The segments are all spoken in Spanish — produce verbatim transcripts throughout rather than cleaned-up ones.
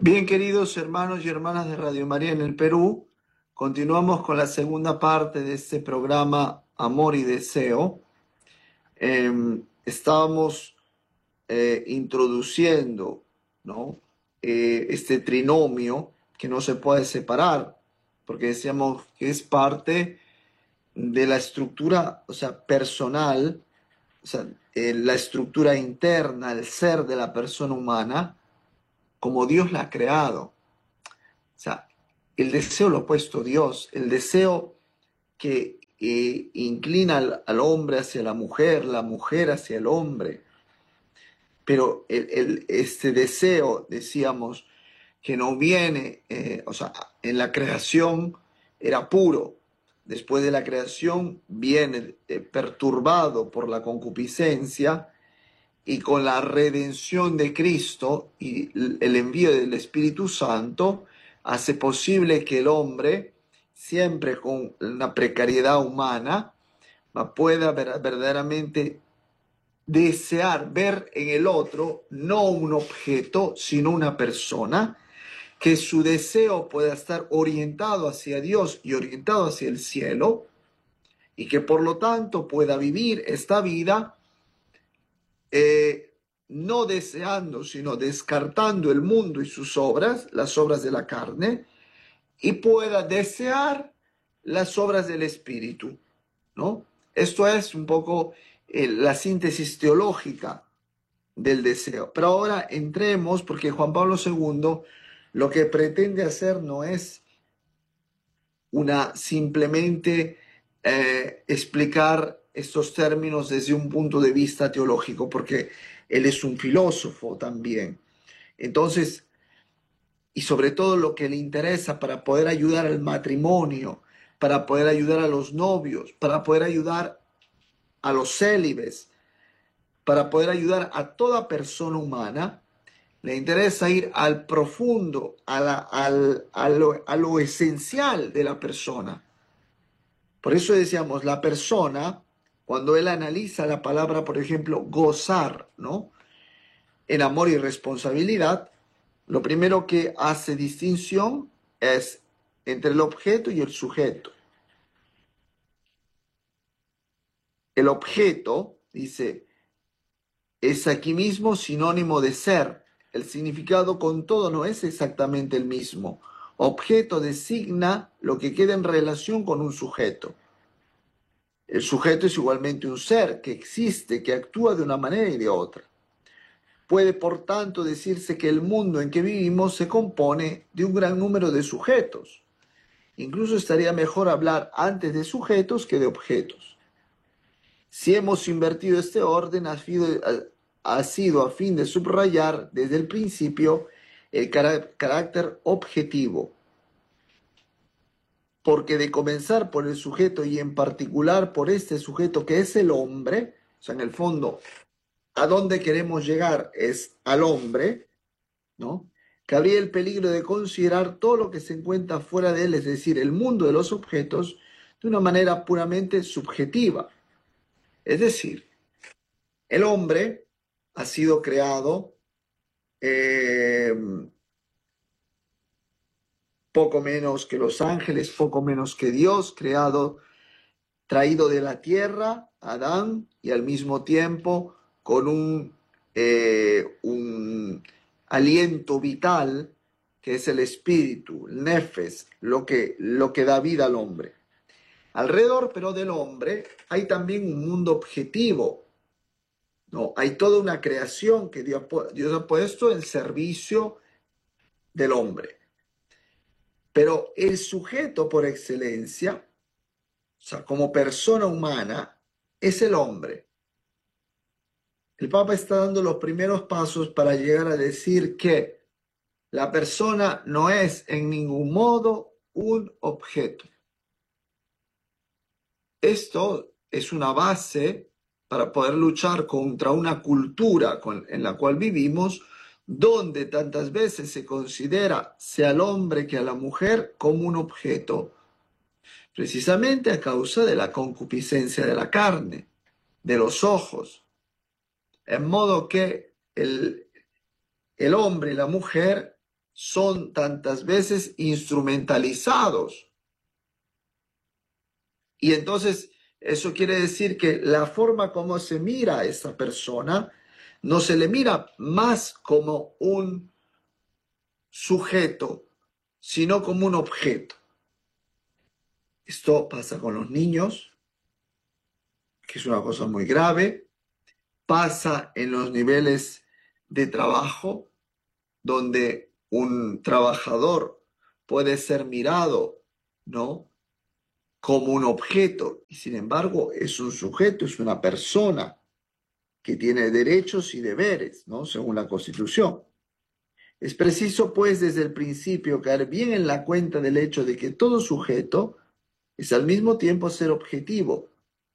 Bien, queridos hermanos y hermanas de Radio María en el Perú, continuamos con la segunda parte de este programa Amor y Deseo. Eh, estábamos eh, introduciendo, ¿no? Eh, este trinomio que no se puede separar, porque decíamos que es parte de la estructura, o sea, personal, o sea, eh, la estructura interna, el ser de la persona humana, como Dios la ha creado. O sea, el deseo lo ha puesto Dios, el deseo que eh, inclina al, al hombre hacia la mujer, la mujer hacia el hombre. Pero el, el, este deseo, decíamos, que no viene, eh, o sea, en la creación era puro. Después de la creación viene eh, perturbado por la concupiscencia, y con la redención de Cristo y el envío del Espíritu Santo hace posible que el hombre, siempre con una precariedad humana, pueda verdaderamente desear ver en el otro no un objeto, sino una persona, que su deseo pueda estar orientado hacia Dios y orientado hacia el cielo, y que por lo tanto pueda vivir esta vida eh, no deseando, sino descartando el mundo y sus obras, las obras de la carne, y pueda desear las obras del Espíritu, ¿no? Esto es un poco eh, la síntesis teológica del deseo. Pero ahora entremos, porque Juan Pablo segundo lo que pretende hacer no es una simplemente eh, explicar estos términos desde un punto de vista teológico, porque él es un filósofo también. Entonces, y sobre todo lo que le interesa para poder ayudar al matrimonio, para poder ayudar a los novios, para poder ayudar a los célibes, para poder ayudar a toda persona humana, le interesa ir al profundo, a, la, al, a, lo, a lo esencial de la persona. Por eso decíamos, la persona, cuando él analiza la palabra, por ejemplo, gozar, ¿no? En amor y responsabilidad, lo primero que hace distinción es entre el objeto y el sujeto. El objeto, dice, es aquí mismo sinónimo de ser. El significado con todo no es exactamente el mismo. Objeto designa lo que queda en relación con un sujeto. El sujeto es igualmente un ser que existe, que actúa de una manera y de otra. Puede, por tanto, decirse que el mundo en que vivimos se compone de un gran número de sujetos. Incluso estaría mejor hablar antes de sujetos que de objetos. Si hemos invertido este orden, ha sido, ha sido a fin de subrayar desde el principio el carácter objetivo. Porque de comenzar por el sujeto y en particular por este sujeto que es el hombre, o sea, en el fondo, a dónde queremos llegar es al hombre, ¿no? Cabría el peligro de considerar todo lo que se encuentra fuera de él, es decir, el mundo de los objetos, de una manera puramente subjetiva. Es decir, el hombre ha sido creado eh, poco menos que los ángeles, poco menos que Dios, creado, traído de la tierra, Adán, y al mismo tiempo con un, eh, un aliento vital, que es el espíritu, el nefes, lo que, lo que da vida al hombre. Alrededor, pero, del hombre hay también un mundo objetivo, ¿no? Hay toda una creación que Dios, Dios ha puesto en servicio del hombre. Pero el sujeto por excelencia, o sea, como persona humana, es el hombre. El Papa está dando los primeros pasos para llegar a decir que la persona no es en ningún modo un objeto. Esto es una base para poder luchar contra una cultura con, en la cual vivimos, donde tantas veces se considera sea al hombre que a la mujer como un objeto, precisamente a causa de la concupiscencia de la carne, de los ojos. En modo que el, el hombre y la mujer son tantas veces instrumentalizados. Y entonces eso quiere decir que la forma como se mira a esa persona no se le mira más como un sujeto, sino como un objeto. Esto pasa con los niños, que es una cosa muy grave, pasa en los niveles de trabajo, donde un trabajador puede ser mirado, ¿no?, como un objeto, y sin embargo es un sujeto, es una persona que tiene derechos y deberes, ¿no?, según la Constitución. Es preciso, pues, desde el principio caer bien en la cuenta del hecho de que todo sujeto es al mismo tiempo ser objetivo.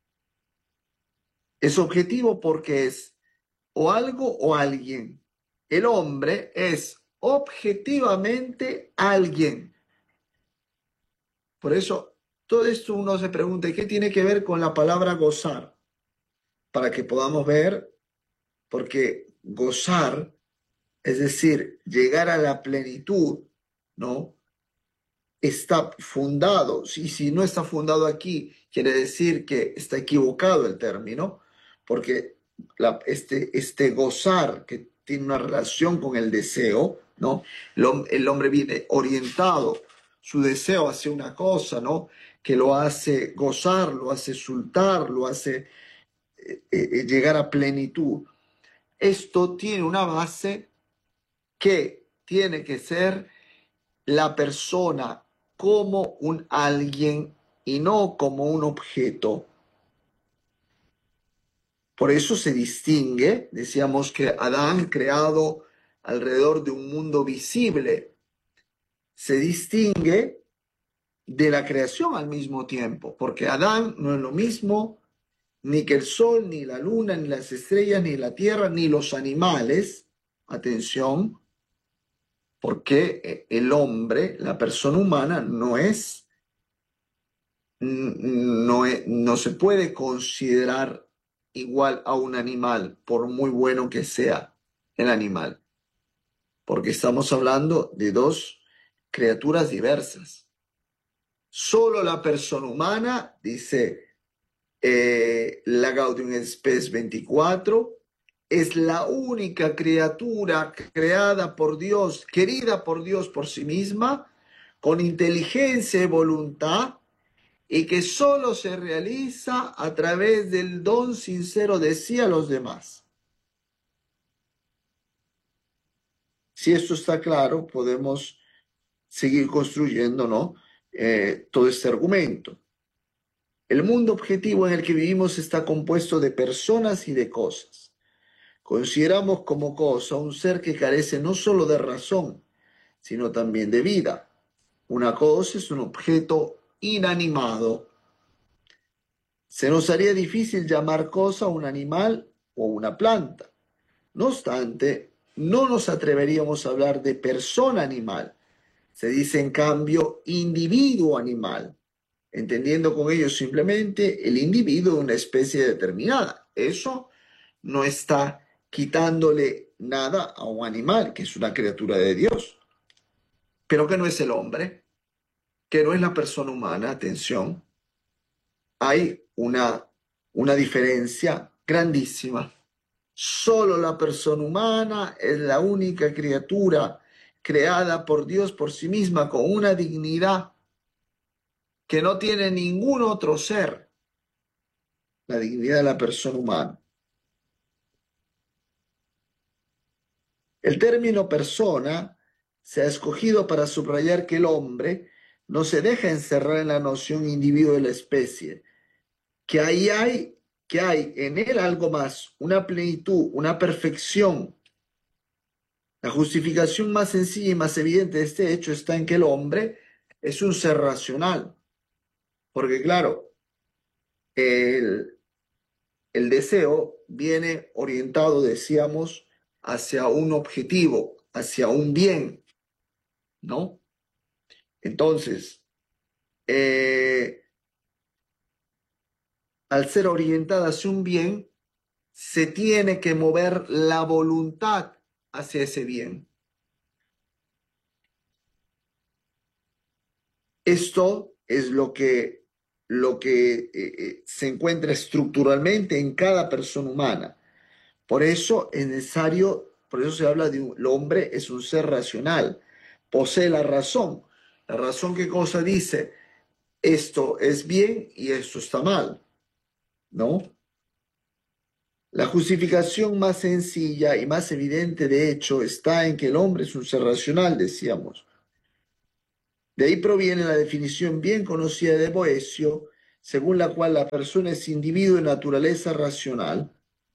Es objetivo porque es o algo o alguien. El hombre es objetivamente alguien. Por eso, todo esto uno se pregunta, ¿qué tiene que ver con la palabra gozar? Para que podamos ver, porque gozar, es decir, llegar a la plenitud, ¿no?, está fundado, y si no está fundado aquí, quiere decir que está equivocado el término, porque la, este, este gozar que tiene una relación con el deseo, ¿no? El, el hombre viene orientado, su deseo hacia una cosa, ¿no?, que lo hace gozar, lo hace sultar, lo hace eh, eh, llegar a plenitud. Esto tiene una base que tiene que ser la persona como un alguien y no como un objeto. Por eso se distingue, decíamos que Adán, creado alrededor de un mundo visible, se distingue de la creación al mismo tiempo, porque Adán no es lo mismo ni que el sol, ni la luna, ni las estrellas, ni la tierra, ni los animales. Atención, porque el hombre, la persona humana, no es no, no se puede considerar igual a un animal, por muy bueno que sea el animal, porque estamos hablando de dos criaturas diversas. Solo la persona humana, dice eh, la Gaudium et Spes veinticuatro, es la única criatura creada por Dios, querida por Dios por sí misma, con inteligencia y voluntad, y que solo se realiza a través del don sincero de sí a los demás. Si esto está claro, podemos seguir construyendo, ¿no?, eh, todo este argumento. El mundo objetivo en el que vivimos está compuesto de personas y de cosas. Consideramos como cosa un ser que carece no solo de razón, sino también de vida. Una cosa es un objeto inanimado. Se nos haría difícil llamar cosa a un animal o una planta. No obstante, no nos atreveríamos a hablar de persona animal. Se dice, en cambio, individuo animal, entendiendo con ello simplemente el individuo de una especie determinada. Eso no está quitándole nada a un animal, que es una criatura de Dios, pero que no es el hombre, que no es la persona humana. Atención, hay una, una diferencia grandísima. Solo la persona humana es la única criatura creada por Dios por sí misma con una dignidad que no tiene ningún otro ser, la dignidad de la persona humana. El término persona se ha escogido para subrayar que el hombre no se deja encerrar en la noción individuo de la especie, que ahí hay, que hay en él algo más, una plenitud, una perfección. La justificación más sencilla y más evidente de este hecho está en que el hombre es un ser racional, porque claro, el, el deseo viene orientado, decíamos, hacia un objetivo, hacia un bien, ¿no? Entonces, eh, al ser orientada hacia un bien, se tiene que mover la voluntad hacia ese bien. Esto es lo que, lo que eh, eh, se encuentra estructuralmente en cada persona humana. Por eso es necesario, por eso se habla de un, el hombre es un ser racional, posee la razón. La razón, ¿qué cosa dice? Esto es bien y esto está mal, ¿no? La justificación más sencilla y más evidente, de hecho, está en que el hombre es un ser racional, decíamos. De ahí proviene la definición bien conocida de Boecio, según la cual la persona es individuo de naturaleza racional.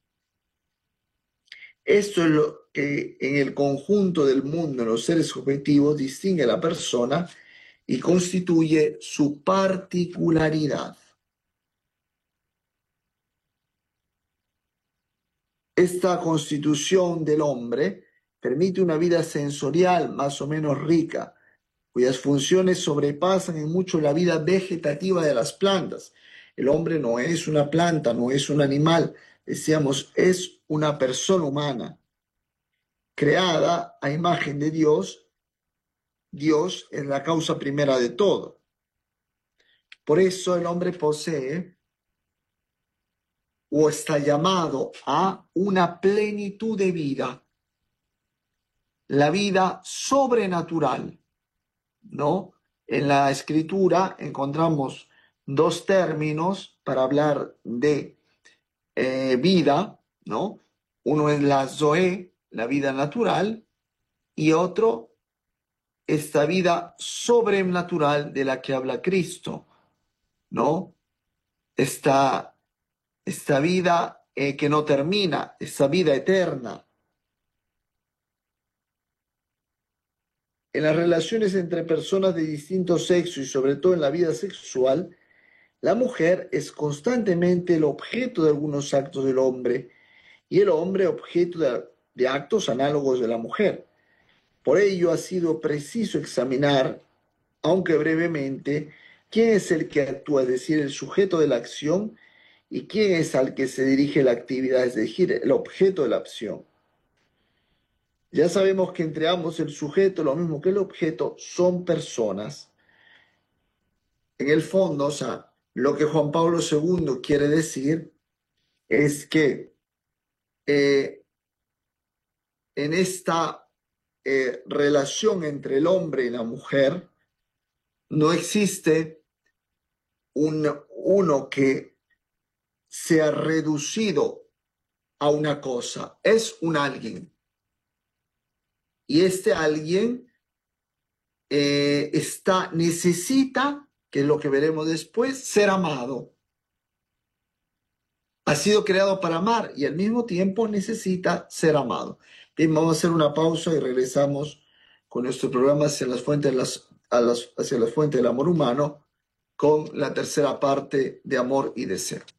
Esto es lo que en el conjunto del mundo, en los seres objetivos, distingue a la persona y constituye su particularidad. Esta constitución del hombre permite una vida sensorial más o menos rica, cuyas funciones sobrepasan en mucho la vida vegetativa de las plantas. El hombre no es una planta, no es un animal, decíamos, es una persona humana, creada a imagen de Dios. Dios es la causa primera de todo. Por eso el hombre posee o está llamado a una plenitud de vida, la vida sobrenatural, ¿no? En la escritura encontramos dos términos para hablar de eh, vida, ¿no? Uno es la Zoe, la vida natural, y otro, esta vida sobrenatural de la que habla Cristo, ¿no? Esta, esta vida eh, que no termina, esta vida eterna. En las relaciones entre personas de distinto sexo y sobre todo en la vida sexual, la mujer es constantemente el objeto de algunos actos del hombre y el hombre objeto de, de actos análogos de la mujer. Por ello ha sido preciso examinar, aunque brevemente, quién es el que actúa, es decir, el sujeto de la acción, y quién es al que se dirige la actividad, es decir, el objeto de la acción. Ya sabemos que entre ambos el sujeto, lo mismo que el objeto, son personas. En el fondo, o sea, lo que Juan Pablo segundo quiere decir es que eh, en esta eh, relación entre el hombre y la mujer no existe un, uno que sea reducido a una cosa, es un alguien. Y este alguien eh, está, necesita, que es lo que veremos después, ser amado. Ha sido creado para amar y al mismo tiempo necesita ser amado. Bien, vamos a hacer una pausa y regresamos con nuestro programa hacia las fuentes, de las, a las, hacia las fuentes del amor humano con la tercera parte de amor y deseo.